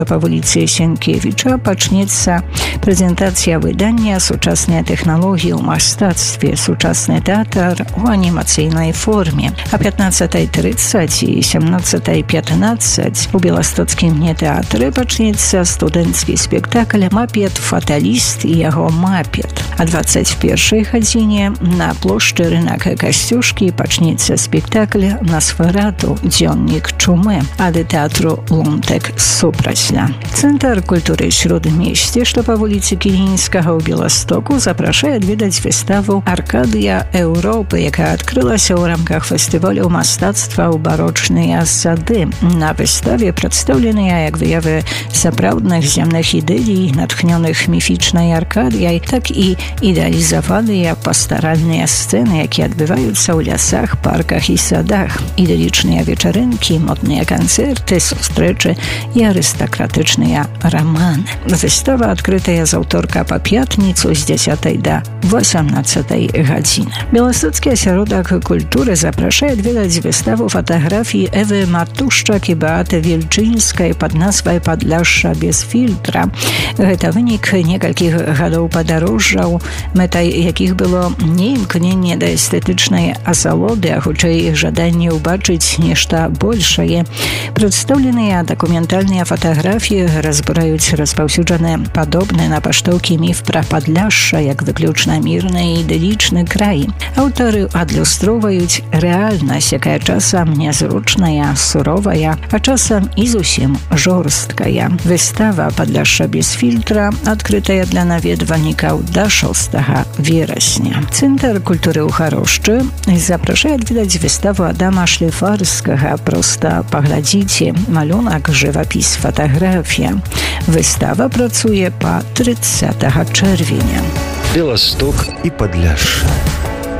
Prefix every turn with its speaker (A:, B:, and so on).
A: Па вуліцы Сенкевіча пачнецца прэзентацыя выдання «Сучасныя тэхналогіі ў мастацтве. Сучасны тэатр у анімацыйнай форме». А 15:30 і 17:15 у Беластоцкім нетэатры пачнецца студэнцкі спектакль «Мапет фаталіст і яго мапет». А 21 гадзіне на плошчы рынак Касцюшкі пачнецца спектакль «Носферату. Дзённік чумы» ад тэатру «Лунтек супраць». Цэнтр культуры Śródmieście, што па вуліцы Кілінскага ў Беластоку, запрашае адведаць выставу «Аркадыя Еўропы», якая адкрылася ў рамках фестывалю мастацтва ў барочныя сады. На выставе прадстаўленыя як выявы сапраўдных земных ідэлій, натхнёных міфічнай Аркадыяй, так і ідэалізаваныя пастаральныя сцэны, якія адбываюцца ў лясах, парках і садах, ідылічныя вечарынкі, модныя канцэрты, сустрэчы і арыстакратычныя раманы. Выстава адкрытая з аўторка па пятніцу з 10 да 18 гадзіны. Беластоцкі асяродак культуры запрашае адведаць выставу фатаграфій Эвы Матушчак і Беаты Вільчынскай пад назвай «Падляшша без фільтра». Гэта вынік некалькіх гадоў падарожжаў, мэтай якіх было не імкненне да эстэтычнай асалоды, а хутчэй жаданне ўбачыць нешта большае. Прадстаўленыя дакументальныя фатаграфіі разбураюць распаўсюджаны падобны на паштоўкі міф пра Падляшша як выключна мірны і ідылічны край. Аўтары адлюстроўваюць рэальнасць, якая часам нязручная, суровая, а часам і зусім жорсткая. Выстава «Падляшша без фільтра» адкрытая для наведвальнікаў да 6 верасня. Цэнтр культуры ў Харошчы запрашае адведаць выставу Адама Шліфарскага «Проста паглядзіце. Малюнак, жывапіс, фатаграфія». Выстава працуе па 30 чэрвеня.
B: Беласток і Падляшша.